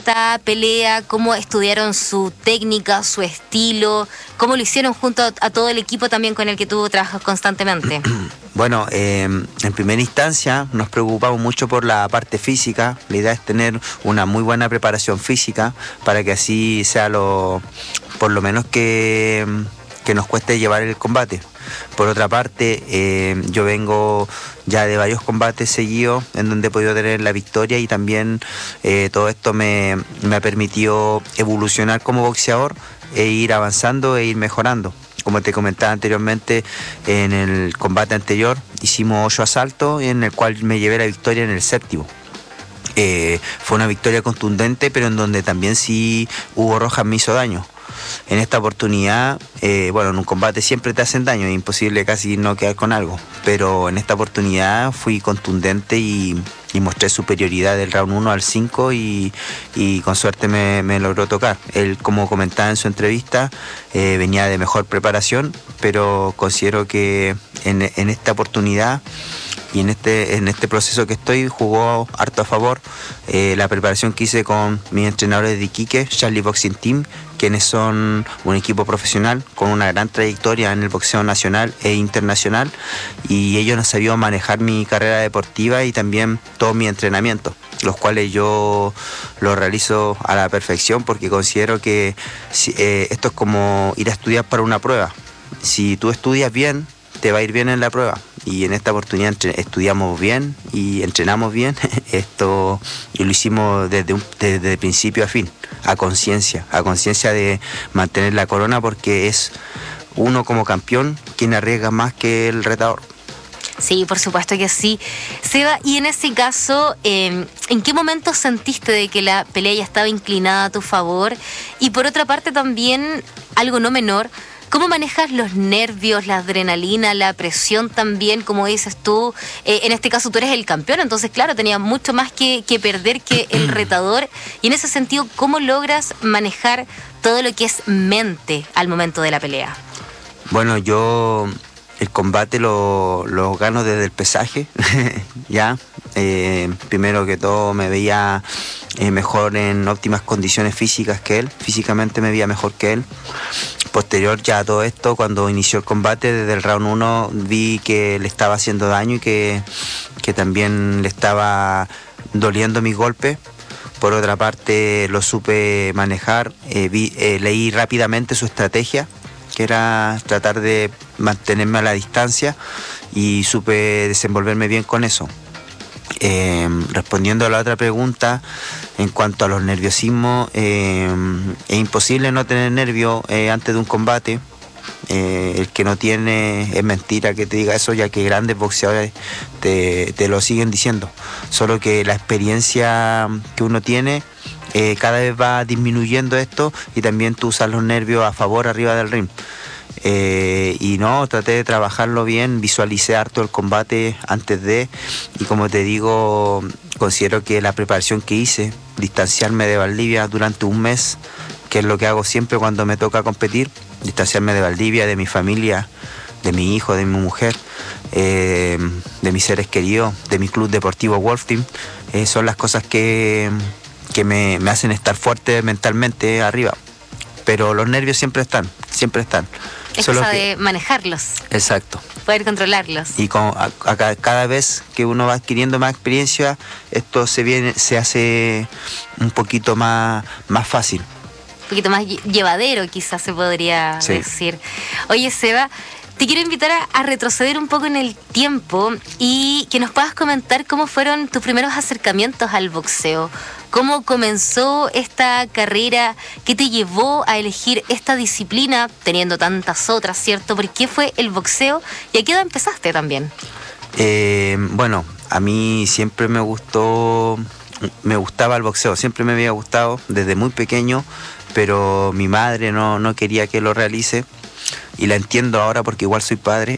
esta pelea? ¿Cómo estudiaron su técnica, su estilo? ¿Cómo lo hicieron junto a todo el equipo también con el que tú trabajas constantemente? Bueno, en primera instancia nos preocupamos mucho por la parte física. La idea es tener una muy buena preparación física para que así sea por lo menos que nos cueste llevar el combate. Por otra parte, yo vengo ya de varios combates seguidos en donde he podido tener la victoria y también todo esto me ha permitido evolucionar como boxeador e ir avanzando e ir mejorando. Como te comentaba anteriormente, en el combate anterior hicimos 8 asaltos en el cual me llevé la victoria en el 7º. Fue una victoria contundente, pero en donde también sí Hugo Rojas me hizo daño. En esta oportunidad, bueno, en un combate siempre te hacen daño, es imposible casi no quedar con algo, pero en esta oportunidad fui contundente y mostré superioridad del round 1 al 5 y con suerte me logró tocar. Él, como comentaba en su entrevista, venía de mejor preparación, pero considero que en esta oportunidad y en este proceso que estoy jugó harto a favor la preparación que hice con mis entrenadores de Iquique, Charlie Boxing Team, quienes son un equipo profesional con una gran trayectoria en el boxeo nacional e internacional, y ellos han sabido manejar mi carrera deportiva y también todos mis entrenamientos, los cuales yo los realizo a la perfección porque considero que esto es como ir a estudiar para una prueba. Si tú estudias bien, te va a ir bien en la prueba, y en esta oportunidad estudiamos bien y entrenamos bien esto, y lo hicimos desde principio a fin, a conciencia de mantener la corona, porque es uno como campeón quien arriesga más que el retador. Sí, por supuesto que sí. Seba, y en ese caso, ¿en qué momento sentiste de que la pelea ya estaba inclinada a tu favor? Y por otra parte también, algo no menor, ¿cómo manejas los nervios, la adrenalina, la presión también? Como dices tú, en este caso tú eres el campeón, entonces claro, tenías mucho más que perder que el retador. Y en ese sentido, ¿cómo logras manejar todo lo que es mente al momento de la pelea? Bueno, yo el combate lo gano desde el pesaje, ya. Primero que todo me veía mejor, en óptimas condiciones físicas que él, físicamente me veía mejor que él. Posterior ya a todo esto, cuando inició el combate, desde el round 1 vi que le estaba haciendo daño y que también le estaba doliendo mis golpes. Por otra parte, lo supe manejar, leí rápidamente su estrategia, que era tratar de mantenerme a la distancia, y supe desenvolverme bien con eso. Respondiendo a la otra pregunta, en cuanto a los nerviosismos, es imposible no tener nervio antes de un combate. El que no tiene, es mentira que te diga eso, ya que grandes boxeadores te lo siguen diciendo. Solo que la experiencia que uno tiene cada vez va disminuyendo esto, y también tú usas los nervios a favor arriba del ring. Y no, traté de trabajarlo bien, visualicé harto el combate antes de, y como te digo, considero que la preparación que hice, distanciarme de Valdivia durante un mes, que es lo que hago siempre cuando me toca competir, distanciarme de Valdivia, de mi familia, de mi hijo, de mi mujer, de mis seres queridos, de mi club deportivo Wolf Team, son las cosas que me hacen estar fuerte mentalmente arriba. Pero los nervios siempre están. Es cosa de manejarlos. Exacto. Poder controlarlos. Y cada vez que uno va adquiriendo más experiencia, esto se hace un poquito más fácil. Un poquito más llevadero, quizás se podría decir. Oye, Seba, te quiero invitar a retroceder un poco en el tiempo y que nos puedas comentar cómo fueron tus primeros acercamientos al boxeo. ¿Cómo comenzó esta carrera? ¿Qué te llevó a elegir esta disciplina, teniendo tantas otras, cierto? ¿Por qué fue el boxeo? ¿Y a qué edad empezaste también? Bueno, a mí siempre me gustaba el boxeo, siempre me había gustado desde muy pequeño, pero mi madre no quería que lo realice, y la entiendo ahora porque igual soy padre,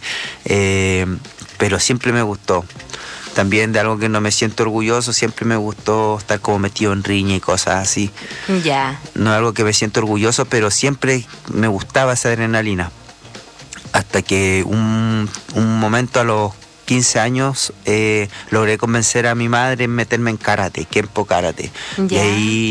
pero siempre me gustó. También de algo que no me siento orgulloso, siempre me gustó estar como metido en riña y cosas así. Ya. No es algo que me siento orgulloso, pero siempre me gustaba esa adrenalina. Hasta que un momento a los 15 años logré convencer a mi madre en meterme en karate, Kenpo Karate. Ya. Y ahí